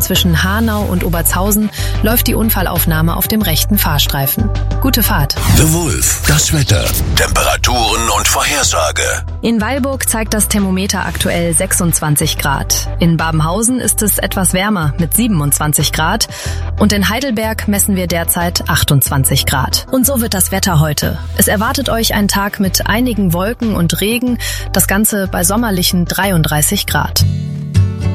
zwischen Hanau und Obertshausen läuft die Unfallaufnahme auf dem rechten Fahrstreifen. Gute Fahrt. The Wolf, das Wetter, Temperaturen und Vorhersage. In Weilburg zeigt das Thermometer aktuell 26 Grad. In Babenhausen ist es etwas wärmer mit 27 Grad. Und in Heidelberg messen wir derzeit 28 Grad. Und so wird das Wetter heute. Es erwartet euch ein Tag mit einigen Wolken und Regen. Das Ganze bei sommerlichen 33 Grad.